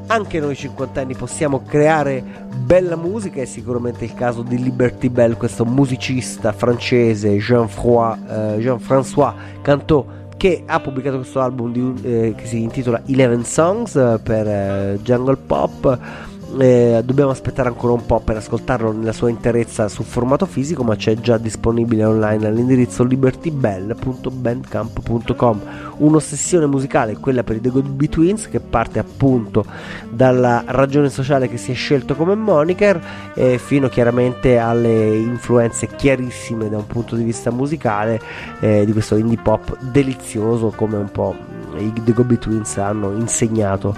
anche noi cinquantenni possiamo creare bella musica. È sicuramente il caso di Liberty Bell, questo musicista francese Jean-François Cantot, che ha pubblicato questo album che si intitola 11 Songs per Jungle Pop. Dobbiamo aspettare ancora un po' per ascoltarlo nella sua interezza su formato fisico, ma c'è già disponibile online all'indirizzo libertybell.bandcamp.com. Un'ossessione musicale, quella per i The Good Betweens, che parte appunto dalla ragione sociale che si è scelto come moniker, fino chiaramente alle influenze chiarissime da un punto di vista musicale di questo indie pop delizioso, come un po' i The Go Betweens hanno insegnato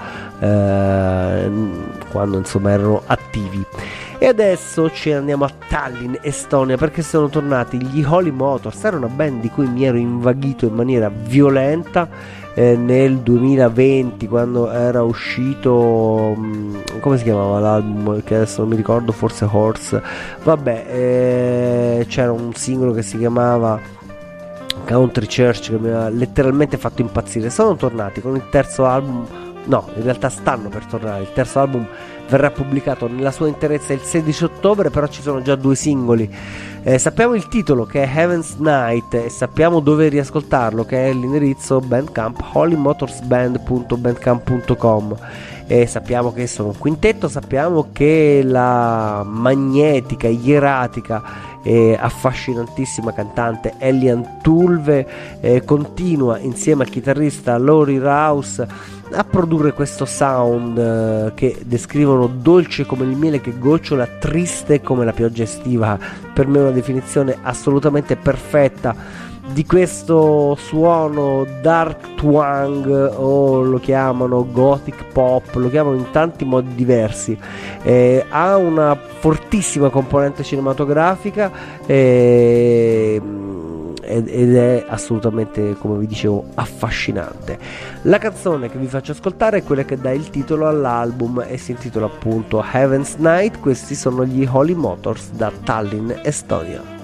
quando insomma erano attivi. E adesso ci andiamo a Tallinn, Estonia, perché sono tornati gli Holy Motors. Era una band di cui mi ero invaghito in maniera violenta nel 2020, quando era uscito come si chiamava l'album, che adesso non mi ricordo, forse Horse, vabbè, c'era un singolo che si chiamava Country Church, che mi ha letteralmente fatto impazzire. Sono tornati con il terzo album, no, in realtà stanno per tornare. Il terzo album verrà pubblicato nella sua interezza il 16 ottobre, però ci sono già 2 singoli. Sappiamo il titolo, che è Heaven's Night, e sappiamo dove riascoltarlo, che è l'indirizzo Bandcamp, holymotorsband.bandcamp.com. E sappiamo che sono un quintetto, sappiamo che la magnetica, ieratica e affascinantissima cantante Elian Tulve continua insieme al chitarrista Laurie Rouse a produrre questo sound che descrivono dolce come il miele che gocciola, triste come la pioggia estiva. Per me è una definizione assolutamente perfetta di questo suono dark twang, o lo chiamano gothic pop, lo chiamano in tanti modi diversi. Ha una fortissima componente cinematografica ed è assolutamente, come vi dicevo, affascinante. La canzone che vi faccio ascoltare è quella che dà il titolo all'album e si intitola appunto Heaven's Night. Questi sono gli Holy Motors da Tallinn, Estonia.